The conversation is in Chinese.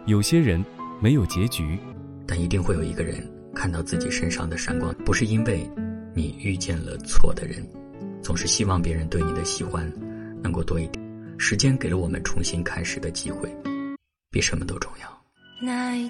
有些人没有结局， 但一定会有一个人看到自己身上的闪光，不是因为你遇见了错的人。总是希望别人对你的喜欢能够多一点。时间给了我们重新开始的机会，比什么都重要。 那一